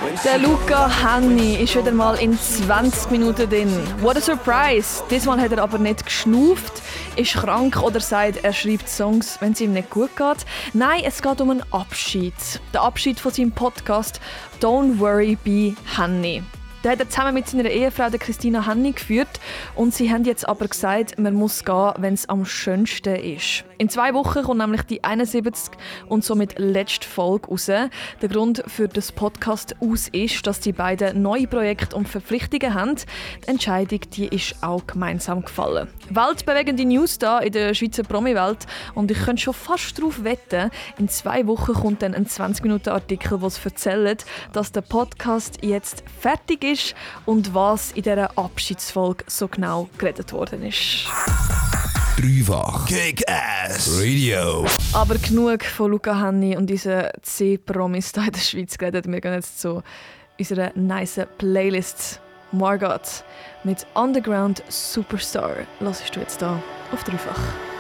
Der Luca Hänni ist wieder mal in 20 Minuten drin. What a surprise! Diesmal hat er aber nicht geschnauft, ist krank oder sagt, er schreibt Songs, wenn es ihm nicht gut geht. Nein, es geht um einen Abschied. Der Abschied von seinem Podcast «Don't Worry, Be Hänni». Den hat er zusammen mit seiner Ehefrau der Christina Hänni geführt und sie haben jetzt aber gesagt, man muss gehen, wenn es am schönsten ist. In 2 Wochen kommt nämlich die 71. und somit letzte Folge raus. Der Grund für das Podcast aus ist, dass die beiden neue Projekte und Verpflichtungen haben. Die Entscheidung die ist auch gemeinsam gefallen. Weltbewegende News da in der Schweizer Promi-Welt und ich könnte schon fast darauf wetten, in 2 Wochen kommt dann ein 20-Minuten-Artikel, der erzählt, dass der Podcast jetzt fertig ist und was in dieser Abschiedsfolge so genau geredet worden ist. Dreifach Kick-Ass Radio. Aber genug von Luca Hänni und unseren C-Promis hier in der Schweiz geredet. Wir gehen jetzt zu unserer nice Playlist. Margot mit Underground Superstar. Hörst du jetzt hier auf Dreifach.